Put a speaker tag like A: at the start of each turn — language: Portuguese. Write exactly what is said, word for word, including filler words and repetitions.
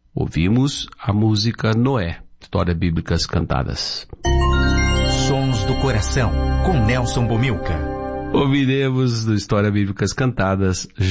A: Ouvimos a música Noé, Histórias Bíblicas Cantadas.
B: Sons do Coração, com Nelson Bomilca.
A: Ouviremos do Histórias Bíblicas Cantadas